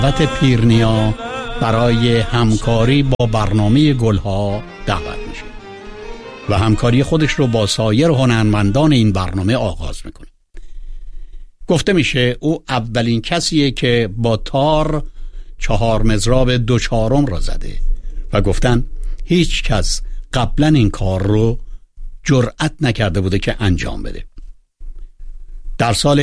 دعوت پیرنیا برای همکاری با برنامه گلها دعوت میشه و همکاری خودش رو با سایر هنرمندان این برنامه آغاز میکنه. گفته میشه او اولین کسیه که با تار 4 مضراب 2/4 را زده و گفتن هیچ کس قبلا این کار رو جرأت نکرده بوده که انجام بده. در سال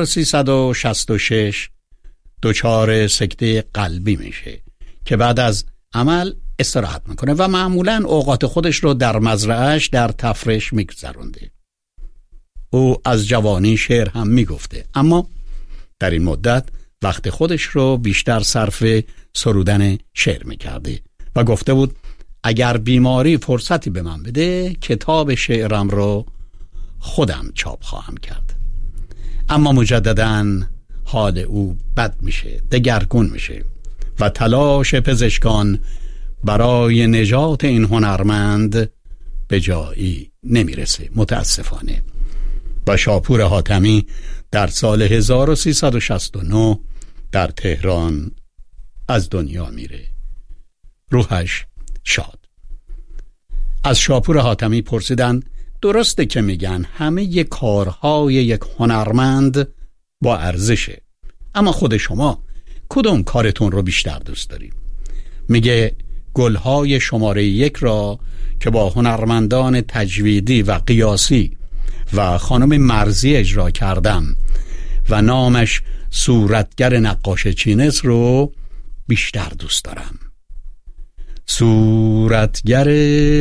1366 دچار سکته قلبی میشه که بعد از عمل استراحت میکنه و معمولاً اوقات خودش رو در مزرعهش در تفرش میگذرونده. او از جوانی شعر هم میگفته، اما در این مدت وقت خودش رو بیشتر صرف سرودن شعر میکرده و گفته بود اگر بیماری فرصتی به من بده کتاب شعرم رو خودم چاپ خواهم کرد. اما مجدداً حال او بد میشه، دگرگون میشه و تلاش پزشکان برای نجات این هنرمند به جایی نمیرسه متاسفانه و شاپور حاتمی در سال 1369 در تهران از دنیا میره. روحش شاد. از شاپور حاتمی پرسیدن درسته که میگن همه ی کارهای یک هنرمند با ارزشه، اما خود شما کدوم کارتون رو بیشتر دوست دارید؟ میگه گلهای شماره 1 را که با هنرمندان تجویدی و قیاسی و خانم مرزی اجرا کردم و نامش صورتگر نقاش چینس رو بیشتر دوست دارم. صورتگر